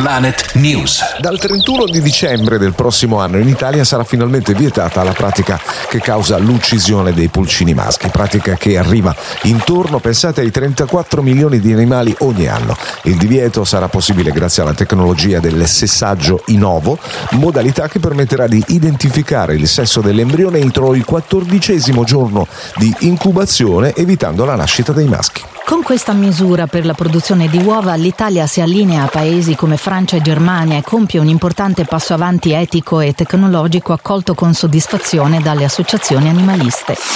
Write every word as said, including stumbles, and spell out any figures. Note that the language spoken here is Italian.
Planet News. Dal trentuno di dicembre del prossimo anno in Italia sarà finalmente vietata la pratica che causa l'uccisione dei pulcini maschi, pratica che arriva intorno, pensate, ai trentaquattro milioni di animali ogni anno. Il divieto sarà possibile grazie alla tecnologia del sessaggio in ovo, modalità che permetterà di identificare il sesso dell'embrione entro il quattordicesimo giorno di incubazione, evitando la nascita dei maschi. Con questa misura per la produzione di uova l'Italia si allinea a paesi come Francia e Germania e compie un importante passo avanti etico e tecnologico accolto con soddisfazione dalle associazioni animaliste.